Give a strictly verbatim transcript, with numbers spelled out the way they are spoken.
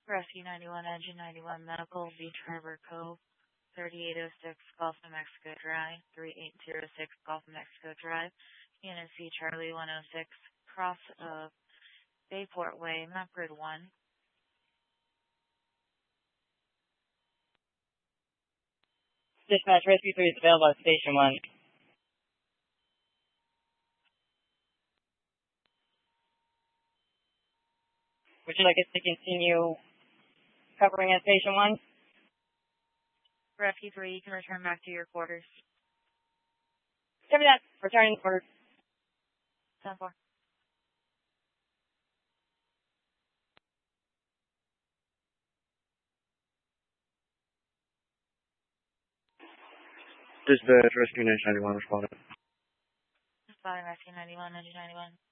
Rescue ninety-one, Engine ninety-one, Medical, Beach Harbor Cove, thirty-eight oh six Gulf of Mexico Drive, thirty-eight oh six Gulf of Mexico Drive, Unit C Charlie one oh six, cross of Bayport Way, map grid one. Dispatch, Rescue three is available at Station one. Would you like us to continue covering at Station one? Rescue three, you can return back to your quarters. Copy that. Return for ten four. Dispatch, Rescue ninety-one responding. Responding, Rescue ninety-one, Engine ninety-one.